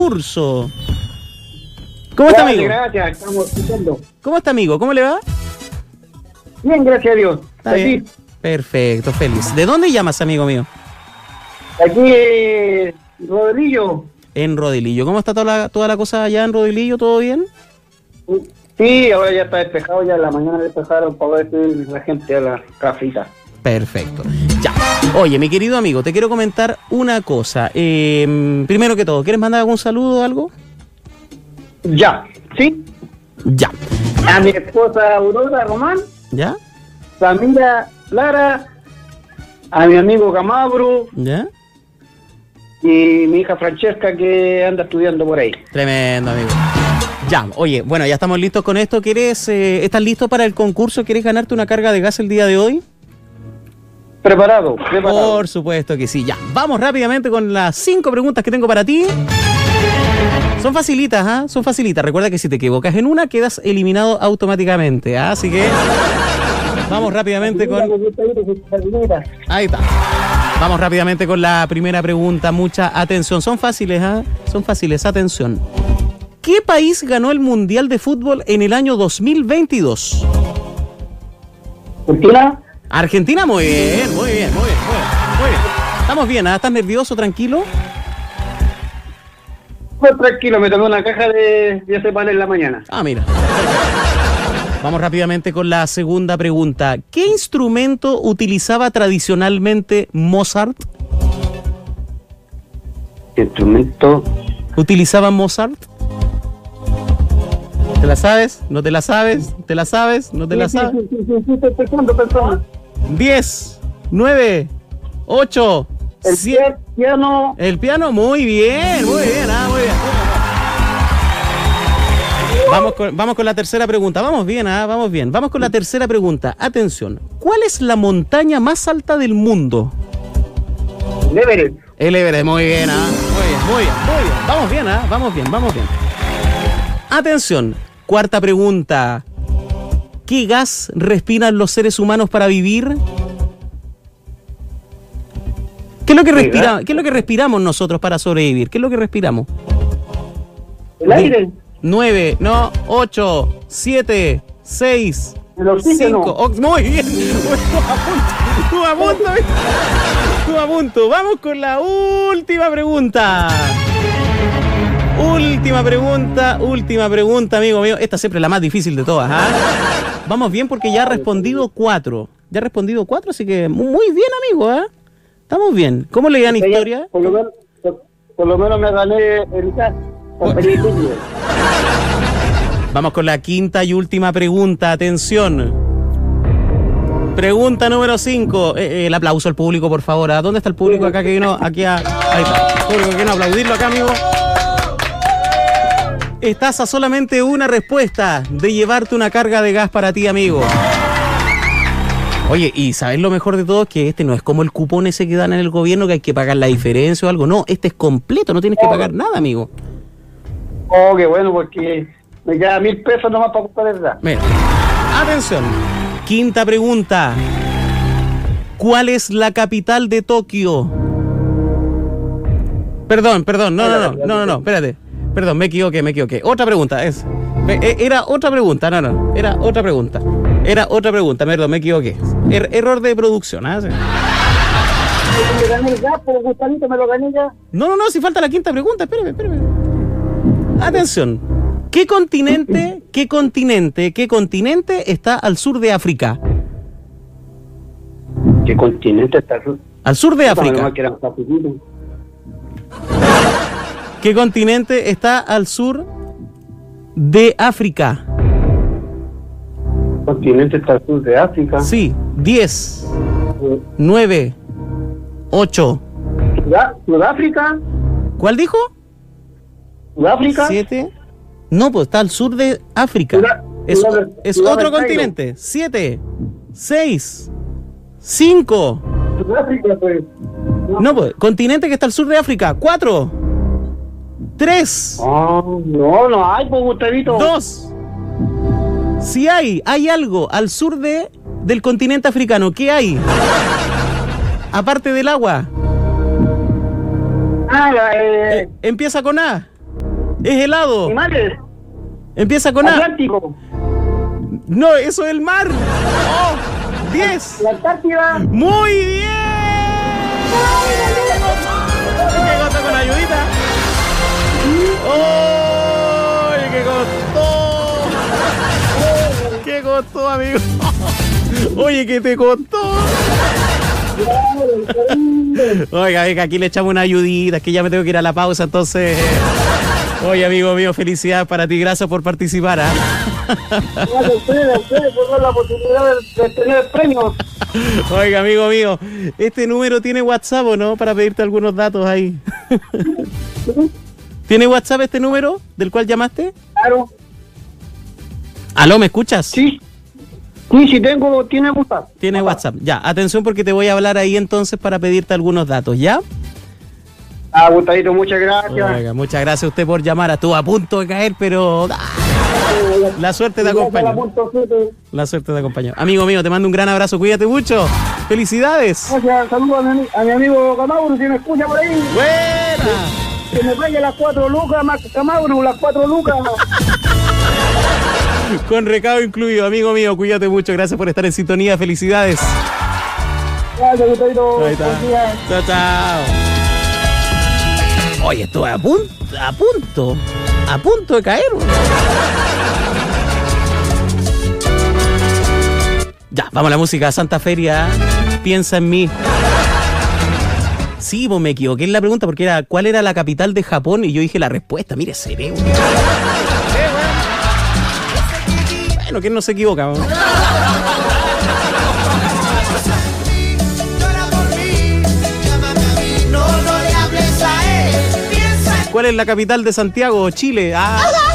Curso. ¿Cómo está, amigo? Gracias, estamos escuchando. ¿Cómo está, amigo? ¿Cómo le va? Bien, gracias a Dios. Está bien. Perfecto, feliz. ¿De dónde llamas, amigo mío? Aquí, Rodrillo. En Rodilillo. ¿Cómo está toda la cosa allá en Rodilillo? ¿Todo bien? Sí, ahora ya está despejado, ya en la mañana despejaron para ver si la gente a la cafita. Perfecto. Ya. Oye, mi querido amigo, te quiero comentar una cosa. Primero que todo, ¿quieres mandar algún saludo o algo? Ya, ¿sí? Ya. A mi esposa Aurora Román, ¿Ya? Samira Lara, a mi amigo Camabro ¿Ya? y mi hija Francesca que anda estudiando por ahí. Tremendo, amigo. Ya, oye, bueno, ya estamos listos con esto. ¿Estás listo para el concurso? ¿Quieres ganarte una carga de gas el día de hoy? Preparado. Por supuesto que sí, ya. Vamos rápidamente con las 5 preguntas que tengo para ti. Son facilitas, ¿ah? Son facilitas. Recuerda que si te equivocas en una, quedas eliminado automáticamente, ¿ah? Así que vamos rápidamente con... Ahí está. Vamos rápidamente con la primera pregunta. Mucha atención. Son fáciles, ¿ah? Son fáciles. Atención. ¿Qué país ganó el Mundial de Fútbol en el año 2022? ¿Argentina? Argentina, muy bien, muy bien, muy bien, muy bien. ¿Estamos bien? ¿Ah? ¿Estás nervioso, tranquilo? Pues tranquilo, me tomé una caja de diazepam en la mañana. Ah, mira. Vamos rápidamente con la segunda pregunta. ¿Qué instrumento utilizaba tradicionalmente Mozart? ¿Qué instrumento? ¿Utilizaba Mozart? ¿Te la sabes? ¿No te la sabes? ¿Te la sabes? ¿No te la sabes? Sí, estoy pensando. 10, 9, 8, 7. Piano. El piano, muy bien, muy bien, muy bien. Vamos con la tercera pregunta. Vamos bien, vamos bien. Vamos con la tercera pregunta. Atención. ¿Cuál es la montaña más alta del mundo? El Everest. El Everest, muy bien, muy bien, muy bien, muy bien. Vamos bien, vamos bien, vamos bien. Atención. Cuarta pregunta. ¿Qué gas respiran los seres humanos para vivir? ¿Qué es lo que respiramos nosotros para sobrevivir? ¿Qué es lo que respiramos? El aire. 9, no, 8, 7, 6, el oxígeno. 5. Muy bien. Estuvo a punto. Vamos con la última pregunta. Última pregunta, amigo mío. Esta siempre es la más difícil de todas. Vamos bien porque ya ha respondido 4. Así que muy bien, amigo. Estamos bien. ¿Cómo le dan historia? Por lo menos me gané el gas. Vamos con la quinta y última pregunta. Atención. Pregunta número 5. El aplauso al público, por favor. ¿Dónde está el público acá que vino? Ahí está. El público que vino a aplaudirlo acá, amigo. Estás a solamente una respuesta de llevarte una carga de gas para ti, amigo. Oye, y ¿sabes lo mejor de todo? Que este no es como el cupón ese que dan en el gobierno que hay que pagar la diferencia o algo. No, este es completo, no tienes que pagar nada, amigo. Oh, qué bueno, porque me queda 1,000 pesos nomás para comprar el gas. Mira, atención. Quinta pregunta. ¿Cuál es la capital de Tokio? Perdón, no, espérate. Perdón, me equivoqué. Otra pregunta, era otra pregunta, era otra pregunta, perdón, me equivoqué. Error de producción, ¿ah? Sí. ¿Me gané el gas, por Gustavito, me lo gané ya? No, si falta la quinta pregunta, espérame. Atención. ¿Qué continente está al sur de África? ¿Qué continente está al sur? Al sur de África. ¿Qué continente está al sur de África? ¿Continente está al sur de África? Sí, 10, 9, 8. ¿Sudáfrica? ¿Cuál dijo? ¿Sudáfrica? 7. No, pues está al sur de África. Es otro continente. 7, 6, 5. Sudáfrica, pues. No, pues, continente que está al sur de África. 4, 3. No hay, pues, Gustavito. 2. Si hay algo al sur del continente africano, ¿qué hay? Aparte del agua. Ah, Empieza con A. Es helado. Animales. Empieza con A. Atlántico. No, eso es el mar. Oh, 10. La Antártida. Muy bien. ¿Qué costó con ayudita? ¡Oh! ¿Qué costó? ¿Qué costó, amigo? Oye, ¿qué te costó? Oiga, venga, aquí le echamos una ayudita, es que ya me tengo que ir a la pausa, entonces... Oye, amigo mío, felicidades para ti, gracias por participar, ¿ah? Gracias a ustedes por dar la oportunidad de tener el premio. Oiga, amigo mío, ¿este número tiene WhatsApp o no? Para pedirte algunos datos ahí. ¿Tiene WhatsApp este número del cual llamaste? Claro. ¿Aló, me escuchas? Sí, tiene WhatsApp. Tiene WhatsApp. Ya, atención porque te voy a hablar ahí entonces para pedirte algunos datos, ¿ya? Gustavo, muchas gracias. Oiga, muchas gracias a usted por llamar. Estuvo a punto de caer, pero la suerte te acompaña. La suerte te acompaña. Amigo mío, te mando un gran abrazo. Cuídate mucho. Felicidades. Gracias, saludos a mi amigo Camauro, si me escucha por ahí. Buena. Que me pague las 4 lucas, más Camauro, las 4 lucas. Con recado incluido, amigo mío, cuídate mucho. Gracias por estar en sintonía. Felicidades. Gracias, Gustavo. Ahí está. Chao, chao. Oye, estoy a punto de caer. Ya, vamos a la música. Santa Feria, piensa en mí. Sí, pues me equivoqué en la pregunta porque era ¿cuál era la capital de Japón? Y yo dije la respuesta. Mire, cerebro. Bueno, ¿quién no se equivoca? ¿No? ¿Cuál es la capital de Santiago, Chile? ¡Ah!